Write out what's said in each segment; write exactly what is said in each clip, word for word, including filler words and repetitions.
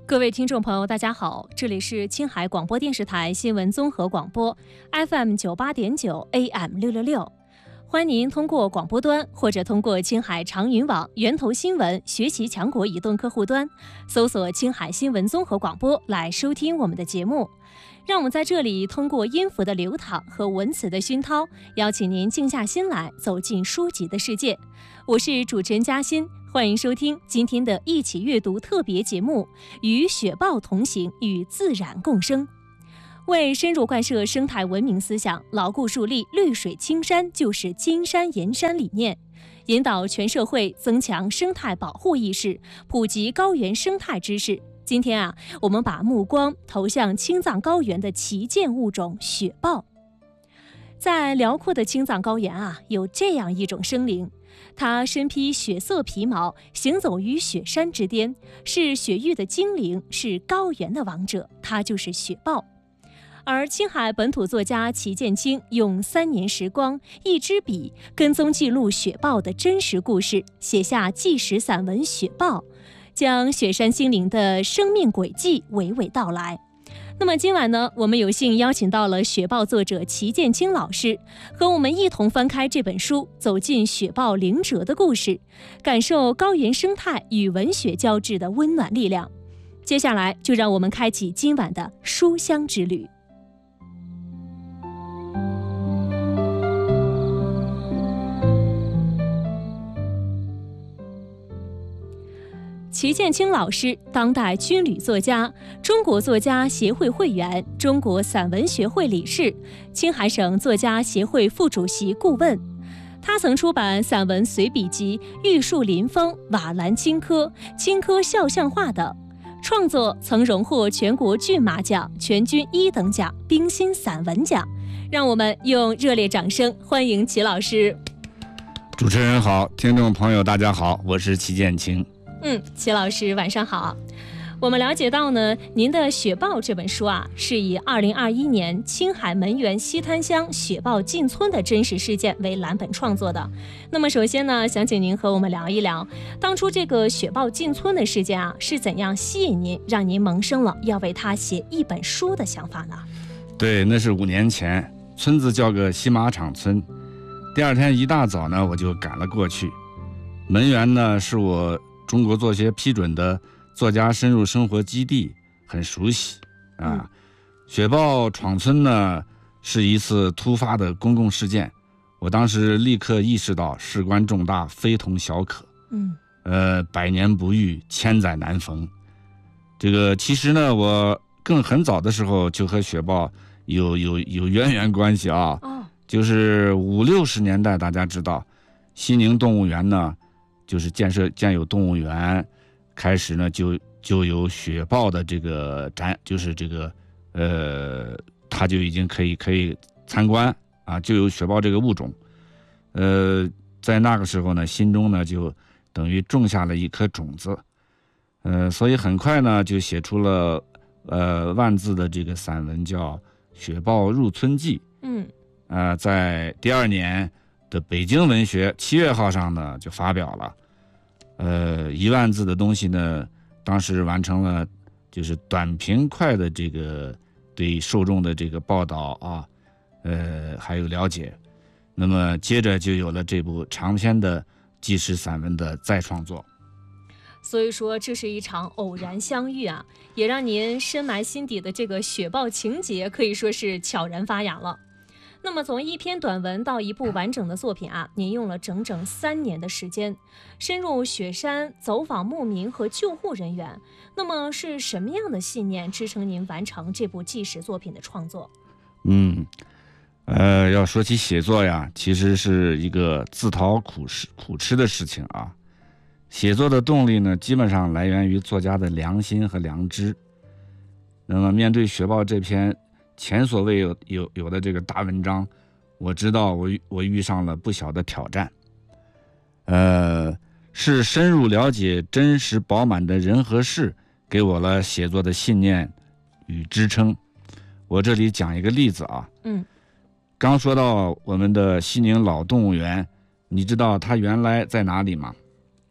各位听众朋友，大家好，这里是青海广播电视台新闻综合广播 F M 九八点九 A M 六六六，欢迎您通过广播端或者通过青海长云网源头新闻学习强国移动客户端搜索青海新闻综合广播来收听我们的节目。让我们在这里通过音符的流淌和文词的熏陶，邀请您静下心来走进书籍的世界。我是主持人嘉欣，欢迎收听今天的一起阅读特别节目，与雪豹同行，与自然共生。为深入贯彻生态文明思想，牢固树立绿水青山就是金山银山理念，引导全社会增强生态保护意识，普及高原生态知识。今天啊，我们把目光投向青藏高原的旗舰物种雪豹。在辽阔的青藏高原啊，有这样一种生灵，它身披雪色皮毛，行走于雪山之巅，是雪域的精灵，是高原的王者，它就是雪豹。而青海本土作家齐建清用三年时光、一支笔，跟踪记录雪豹的真实故事，写下纪实散文《雪豹》，将雪山精灵的生命轨迹娓娓道来。那么今晚呢，我们有幸邀请到了雪豹作者齐建清老师，和我们一同翻开这本书，走进雪豹灵哲的故事，感受高原生态与文学交织的温暖力量。接下来就让我们开启今晚的书香之旅。齐建清老师，当代军旅作家，中国作家协会会员，中国散文学会理事，青海省作家协会副主席顾问。他曾出版散文随笔集《玉树临风》《瓦蓝青稞》《青稞肖像画》等，创作曾荣获全国骏马奖、全军一等奖、冰心散文奖。让我们用热烈掌声欢迎齐老师。 主持人好，听众朋友大家好，我是齐建清。 嗯，齐老师晚上好。我们了解到呢，您的《雪豹》这本书啊，是以二零二一年青海门源西滩乡雪豹进村的真实事件为蓝本创作的。那么首先呢，想请您和我们聊一聊，当初这个雪豹进村的事件啊，是怎样吸引您，让您萌生了要为它写一本书的想法呢？ 对，那是五年前，村子叫个西马场村。第二天一大早呢，我就赶了过去。门源呢，是我中国作协批准的作家深入生活基地，很熟悉啊。嗯、雪豹闯村呢，是一次突发的公共事件，我当时立刻意识到事关重大，非同小可。嗯，呃，百年不遇，千载难逢。这个其实呢，我更很早的时候就和雪豹有有有渊源关系啊。哦，就是五六十年代，大家知道，西宁动物园呢。就是建设建有动物园，开始呢就就有雪豹的这个展，就是这个呃，它就已经可以可以参观啊，就有雪豹这个物种。呃，在那个时候呢，心中呢就等于种下了一颗种子，呃，所以很快呢就写出了呃万字的这个散文，叫《雪豹入村记》。嗯，呃，在第二年的北京文学七月号上呢就发表了。呃，一万字的东西呢，当时完成了就是短平快的这个对受众的这个报道啊，呃，还有了解。那么接着就有了这部长篇的纪实散文的再创作。 所以说，这是一场偶然相遇啊，也让您深埋心底的这个雪豹情节可以说是悄然发芽了。那么从一篇短文到一部完整的作品啊，您用了整整三年的时间，深入雪山，走访牧民和救护人员。那么是什么样的信念支撑您完成这部纪实作品的创作？ 嗯，呃，要说起写作呀，其实是一个自讨苦吃苦吃的事情啊。写作的动力呢，基本上来源于作家的良心和良知。那么面对雪豹这篇前所未有有有的这个大文章，我知道我我遇上了不小的挑战。呃，是深入了解真实饱满的人和事，给我了写作的信念与支撑。我这里讲一个例子啊，嗯，刚说到我们的西宁老动物园，你知道它原来在哪里吗？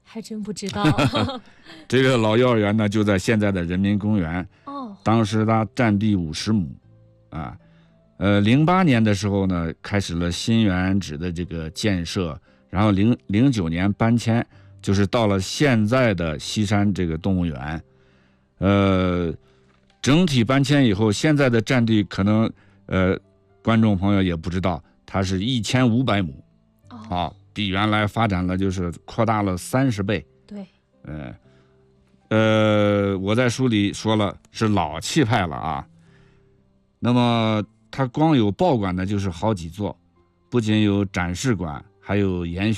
还真不知道。 这个老幼儿园呢，就在现在的人民公园。 哦， 当时它占地五十亩，啊，呃，零八年的时候呢，开始了新园址的这个建设，然后零零九年搬迁，就是到了现在的西山这个动物园。呃，整体搬迁以后，现在的占地可能呃，观众朋友也不知道，它是一千五百亩，啊，比原来发展了就是扩大了三十倍。 对， 呃，呃，我在书里说了是老气派了啊。那么它光有报馆的就是好几座，不仅有展示馆，还有研